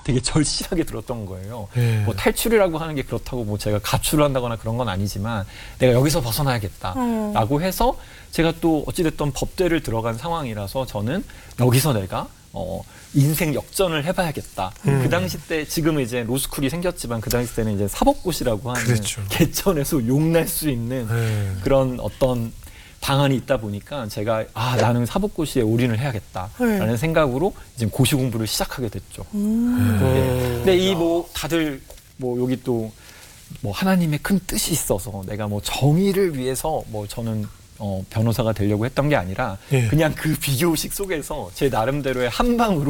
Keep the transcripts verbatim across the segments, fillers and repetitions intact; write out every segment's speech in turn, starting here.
되게 절실하게 들었던 거예요. 네. 뭐 탈출이라고 하는 게 그렇다고 뭐 제가 가출을 한다거나 그런 건 아니지만 내가 여기서 벗어나야겠다라고 해서 제가 또 어찌됐든 법대를 들어간 상황이라서 저는 여기서 내가 어, 인생 역전을 해봐야겠다. 음. 그 당시 때 지금은 이제 로스쿨이 생겼지만 그 당시 때는 이제 사법고시라고 하는 그랬죠. 개천에서 용날 수 있는 네. 그런 어떤 방안이 있다 보니까 제가 아 나는 사법고시에 올인을 해야겠다라는 네. 생각으로 이제 고시 공부를 시작하게 됐죠. 음. 네. 근데 이 뭐 다들 뭐 여기 또 뭐 하나님의 큰 뜻이 있어서 내가 뭐 정의를 위해서 뭐 저는 어, 변호사가 되려고 했던 게 아니라 예. 그냥 그 비교의식 속에서 제 나름대로의 한 방으로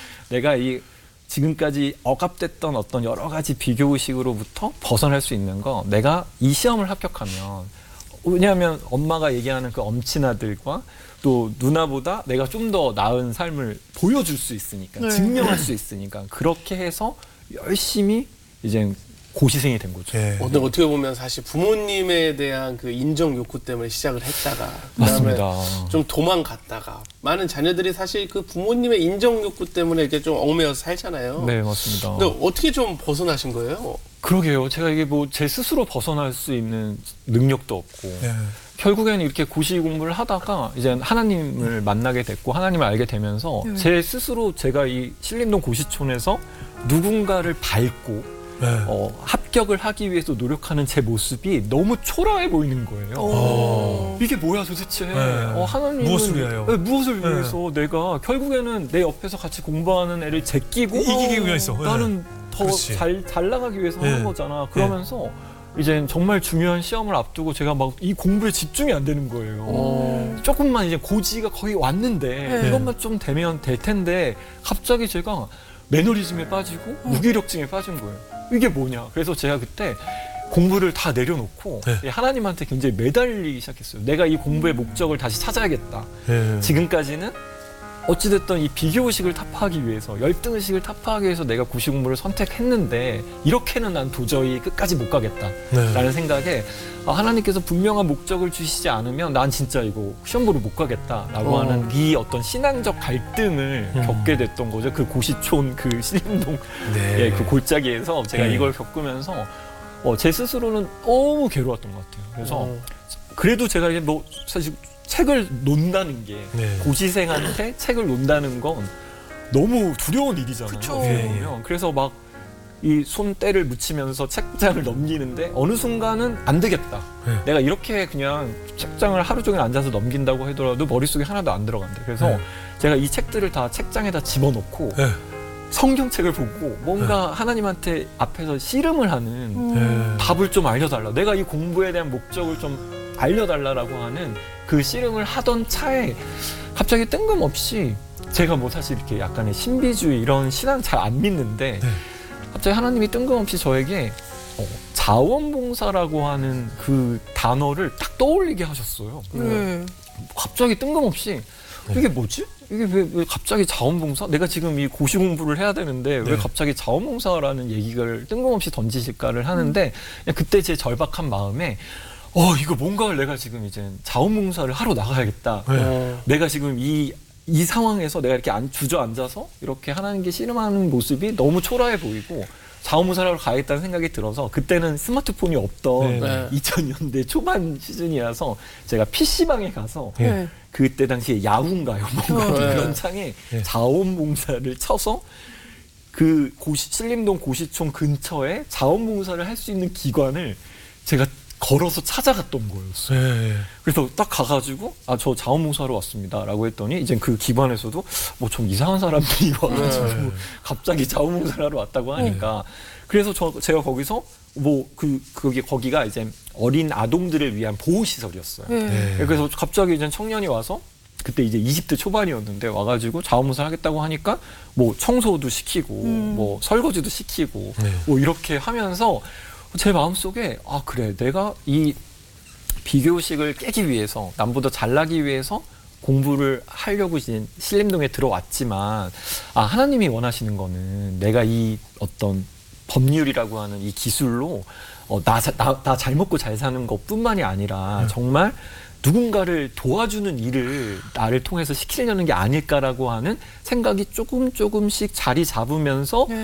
내가 이 지금까지 억압됐던 어떤 여러 가지 비교의식으로부터 벗어날 수 있는 거 내가 이 시험을 합격하면 왜냐하면 엄마가 얘기하는 그 엄친아들과 또 누나보다 내가 좀 더 나은 삶을 보여줄 수 있으니까 네. 증명할 수 있으니까 그렇게 해서 열심히 이제 고시생이 된 거죠. 예. 근데 어떻게 보면 사실 부모님에 대한 그 인정 욕구 때문에 시작을 했다가 그다음에 맞습니다. 좀 도망갔다가 많은 자녀들이 사실 그 부모님의 인정 욕구 때문에 이렇게 좀 얽매여서 살잖아요. 네, 맞습니다. 근데 어떻게 좀 벗어나신 거예요? 그러게요. 제가 이게 뭐 제 스스로 벗어날 수 있는 능력도 없고 예. 결국에는 이렇게 고시 공부를 하다가 이제 하나님을 만나게 됐고 하나님을 알게 되면서 네. 제 스스로 제가 이 신림동 고시촌에서 누군가를 밟고 네. 어, 합격을 하기 위해서 노력하는 제 모습이 너무 초라해 보이는 거예요. 오. 이게 뭐야 도대체? 네. 어, 하나님은 무엇을 위하여? 네, 무엇을 네. 위해서 내가 결국에는 내 옆에서 같이 공부하는 애를 제끼고 이기기 위해서. 나는 더 그렇지. 잘 잘 나가기 위해서 네. 하는 거잖아. 그러면서 이제 정말 중요한 시험을 앞두고 제가 막 이 공부에 집중이 안 되는 거예요. 오. 조금만 이제 고지가 거의 왔는데 네. 이것만 좀 되면 될 텐데 갑자기 제가 매너리즘에 빠지고 무기력증에 빠진 거예요. 이게 뭐냐? 그래서 제가 그때 공부를 다 내려놓고 네. 하나님한테 굉장히 매달리기 시작했어요. 내가 이 공부의 목적을 다시 찾아야겠다. 예. 지금까지는 어찌됐든 이 비교의식을 타파하기 위해서 열등의식을 타파하기 위해서 내가 고시 공부를 선택했는데 이렇게는 난 도저히 끝까지 못 가겠다라는 네. 생각에 아, 하나님께서 분명한 목적을 주시지 않으면 난 진짜 이거 시험 보러 못 가겠다라고 어. 하는 이 어떤 신앙적 갈등을 음. 겪게 됐던 거죠. 그 고시촌 그 신림동 네. 예, 그 골짜기에서 제가 네. 이걸 겪으면서 어, 제 스스로는 너무 괴로웠던 것 같아요. 그래서 어. 그래도 제가 이제 뭐 사실 책을 논다는 게 네. 고시생한테 책을 논다는 건 너무 두려운 일이잖아요. 그쵸. 어떻게 예, 예. 보면. 그래서 막 이 손때를 묻히면서 책장을 넘기는데 어느 순간은 안 되겠다. 네. 내가 이렇게 그냥 책장을 하루 종일 앉아서 넘긴다고 하더라도 머릿속에 하나도 안 들어간대. 그래서 네. 제가 이 책들을 다 책장에다 집어넣고 네. 성경책을 보고 뭔가 하나님한테 앞에서 씨름을 하는 음. 네. 답을 좀 알려달라. 내가 이 공부에 대한 목적을 좀 알려달라라고 하는 그 씨름을 하던 차에 갑자기 뜬금없이 제가 뭐 사실 이렇게 약간의 신비주의 이런 신앙 잘 안 믿는데 네. 갑자기 하나님이 뜬금없이 저에게 어, 자원봉사라고 하는 그 단어를 딱 떠올리게 하셨어요. 네. 갑자기 뜬금없이 이게 뭐지? 이게 왜, 왜 갑자기 자원봉사? 내가 지금 이 고시 공부를 해야 되는데 네. 왜 갑자기 자원봉사라는 얘기를 뜬금없이 던지실까를 하는데 그냥 그때 제 절박한 마음에 어 이거 뭔가를 내가 지금 이제 자원봉사를 하러 나가야겠다. 네. 어. 내가 지금 이 이 상황에서 내가 이렇게 안, 주저앉아서 이렇게 하나님께 씨름하는 모습이 너무 초라해 보이고 자원봉사를 하러 가야겠다는 생각이 들어서 그때는 스마트폰이 없던 네. 이천 년대 초반 시즌이라서 제가 피씨방에 가서 예. 네. 그때 당시에 야후인가요? 뭔가 어, 네. 그런 창에 네. 자원봉사를 쳐서 그 고시, 신림동 고시촌 근처에 자원봉사를 할 수 있는 기관을 제가 걸어서 찾아갔던 거였어요. 네. 그래서 딱 가가지고 아 저 자원봉사하러 왔습니다라고 했더니 이제 그 기관에서도 뭐 좀 이상한 사람들이 와가지고 네. 갑자기 자원봉사를 하러 왔다고 하니까 그래서 저 제가 거기서 뭐 그 그게 거기가 이제 어린 아동들을 위한 보호 시설이었어요. 네. 네. 그래서 갑자기 이제 청년이 와서 그때 이제 이십 대 초반이었는데 와가지고 자원봉사를 하겠다고 하니까 뭐 청소도 시키고 음. 뭐 설거지도 시키고 네. 뭐 이렇게 하면서 제 마음속에 아 그래 내가 이 비교식을 깨기 위해서 남보다 잘나기 위해서 공부를 하려고 이제 신림동에 들어왔지만 아 하나님이 원하시는 거는 내가 이 어떤 법률이라고 하는 이 기술로 어, 나, 나, 나 잘 먹고 잘 사는 것뿐만이 아니라 네. 정말 누군가를 도와주는 일을 나를 통해서 시키려는 게 아닐까라고 하는 생각이 조금 조금씩 자리 잡으면서 네.